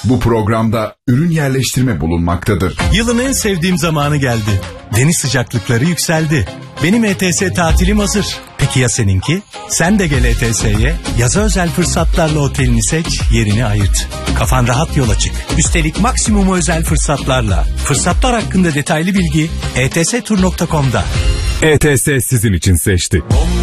Bu programda ürün yerleştirme bulunmaktadır. Yılın en sevdiğim zamanı geldi. Deniz sıcaklıkları yükseldi. Benim ETS tatilim hazır. Peki ya seninki? Sen de gel ETS'ye. Yaza özel fırsatlarla otelini seç, yerini ayırt. Kafan rahat yola çık. Üstelik maksimum özel fırsatlarla. Fırsatlar hakkında detaylı bilgi etstur.com'da. ETS sizin için seçti.